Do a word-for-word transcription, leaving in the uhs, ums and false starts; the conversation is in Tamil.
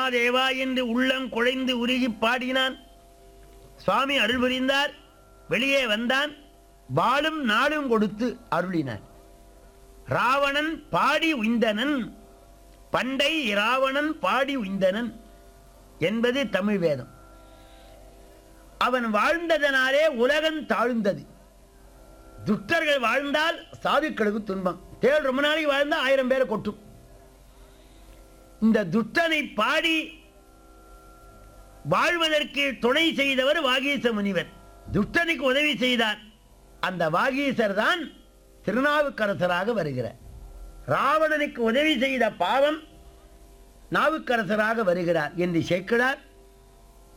மகாதேவா என்று உள்ளம் குழைந்து உருகி பாடினான். சுவாமி அருள் புரிந்தார். வெளியே வந்தான். வாளும் நாளும் கொடுத்து அருளினான். ராவணன் பாடி உய்ந்தனன், பண்டை ராவணன் பாடி உய்ந்தனன் என்பது தமிழ் வேதம். அவன் வாழ்ந்ததனாலே உலகம் தாழ்ந்தது. துஷ்டர்கள் வாழ்ந்தால் சாதுக்களுக்கு துன்பம். தேள் ரொம்ப நாளைக்கு வாழ்ந்தால் ஆயிரம் பேரை கொட்டும். இந்த துஷ்டனை பாடி வாழ்வதற்கு துணை செய்தவர் வாகீச முனிவர். துஷ்டனுக்கு உதவி செய்தார். அந்த வாகீசர் தான் திருநாவுக்கரசராக வருகிறார். ராவணனுக்கு உதவி செய்த பாவம் நாவுக்கரசராக வருகிறார் என்று சேர்க்கிறார்.